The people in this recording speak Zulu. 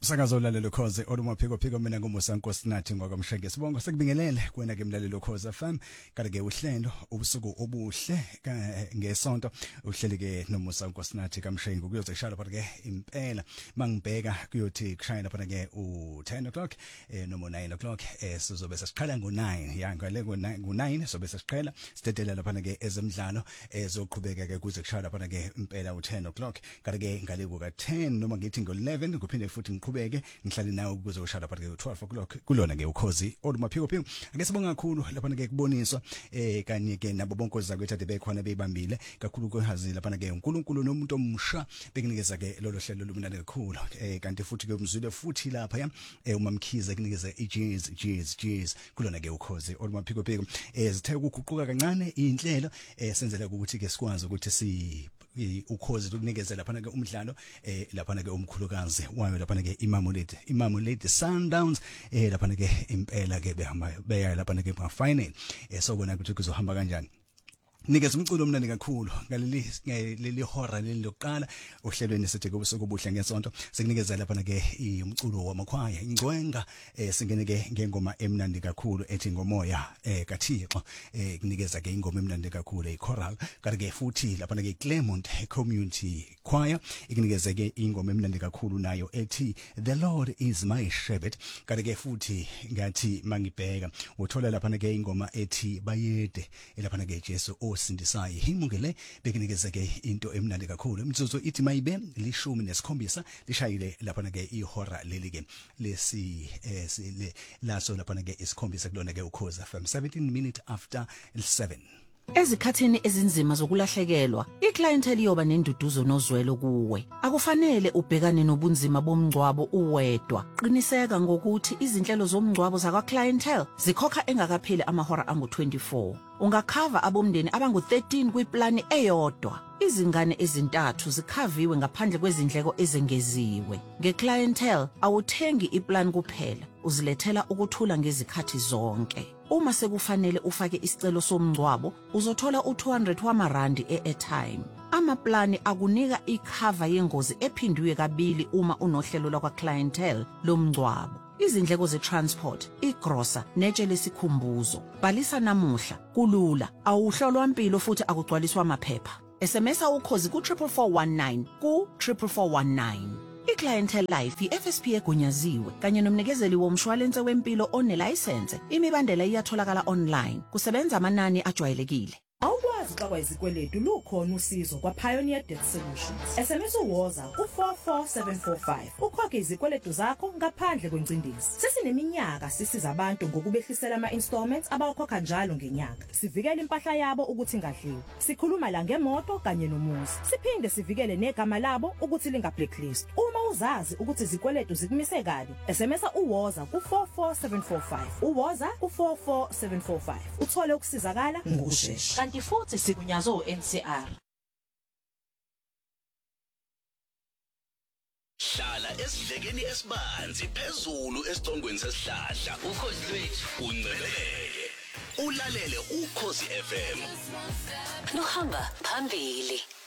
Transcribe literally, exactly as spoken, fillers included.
Sakazo lalelo khoze olumaphiko phiko mina ngomusa Nkosinathi ngwakamsheke sibonga sekubingelele kuwena ke mlalelo khoze F M kanti ke uhlelo ubusuku obuhle ngesonto uhleli ke nomusa Nkosinathi kamsheke kuyoze shalo phela ke impela mangibheka kuyothi kushayela phela ke u ten o'clock eh noma nine o'clock eh sizobe sesiqala ngo nine yanga le ngo nine sobe sesiqala sidedelela phela ke ezemidlalo ezoqhubeka ke kuze kushayela phela ke impela u ten o'clock kanti ke ngale ku ka ten noma ngithi ngo eleven kuphinde futhi ngiqhubeke ngihlale nawe ukuze ushada phakathi ke twelve o'clock kulona ke ukhozi olumaphiko phiko ake sibonga kakhulu lapha ke kuboniswa eh kanye ke nabo bonke ozakwethu ade bekhona bebambile kakhulu kohazi lapha ke uNkulunkulu nomuntu omsha bekunikeza ke lolo hlelo lumnandi kakhulu eh kanti futhi ke umzwile futhi lapha ya eh umamkhize kunikeza ijazz jazz jazz kulona ke ukhozi olumaphiko phiko eh zithe ukuguquka kancane inhlelo eh senzela ukuthi ke sikwazi ukuthi si ukhozi ukunikeza lapha ke umdlalo eh lapha ke umkhulukazi wayo lapha ke Imamulete Imamulete Sundowns eh lapha ke impela ke behamba beya lapha ke ma final eh sobona ukuthi kuzohamba kanjani nikeza umculo omnandi kakhulu ngaleli leli hora leli lokuqala ohlelweni sithi kubusuku obuhle ngesonto sikunikeza lapha ke umculo wamakhwaya ingcwenga eh singene ke ngengoma emnandi kakhulu ethi ngomoya eh kaThixo eh kunikeza ke ingoma emnandi kakhulu echoral kanti ke futhi lapha ke Claremont Community Choir ikunikeza ke ingoma emnandi kakhulu nayo ethi The Lord is my shepherd kanti ke futhi ngathi mangibheka uthola lapha ke ingoma ethi bayede lapha ke Jesu sindisayi himungele bekinikeza ke into emnandi kakhulu imzuzu ithi mayibe lishumi nesikhombisa lishayile lapha ke ihora leli ke lesi eh le laso lapha ke isikhombisa kulona ke ukhoza F M seventeen minutes after seven. Ezikhathini ezinzima zokulahlekelwa iclientele yoba nenduduzo nozwelo kuwe akufanele ubhekane nobunzima bomngcwabo uwedwa qiniseka ngokuthi izinhlelo zomngcwabo zakwa clientele zikhokha engakapheli amahora angu twenty-four ungakhava abomndeni abangu thirteen kwiplani eyodwa izingane ezintathu zikhaviwe ngaphandle kwezindleko ezengeziwe ngeclientele awuthengi iplan kuphela uzilethela ukuthula ngezikhathi zonke uma sekufanele ufake isicelo somngcwabo uzothola u two hundred wamarandi e-airtime amaplani akunika ikhava yengozi ephindwe kabili uma unohlelo lakwa clientele lomngcwabo izindleko ze-transport, igrosa, netshe lesikhumbuzo. Bhalisa namuhla, kulula, awuhlolwa impilo futhi akugcwaliswa amaphepha. S M S ukhozi ku triple four one nine ku triple four one nine. iClientele Life i-F S P egunyaziwe kanye nomnikezeli womshwalense wempilo onelicense. Imibandela iyatholakala online. Kusebenza amanani ajwayelekile. Awukwazi xa kwayizikweletu lukhona usizo kwa Pioneer Debt Solutions. S M S uwoza ku four four seven four five. Ukhokhe izikweletu zakho ngaphandle kwencindezi. Sesineminyaka sisiza abantu ngokubehlisela ama installments abakhokha njalo ngenyanga. Sivikele impahla yabo ukuthi ingadliwa. Sikhuluma la ngemoto kanye nomuzi. Siphinde sivikele negama labo ukuthi linga blacklist. Uma uzazi ukuthi izikweletu zikumise kabi, S M S uwoza ku four four seven four five. Uwoza ku four four seven four five. Uthole ukusizakala ngokusheshsha. Kanti futhi sikunyazo N C R. Hlala esidlekeni esibanzi phezulu esicongweni sesihlahla ukhozi lwethu uncebeleke ulalele ukhozi F M Luhamba phambili.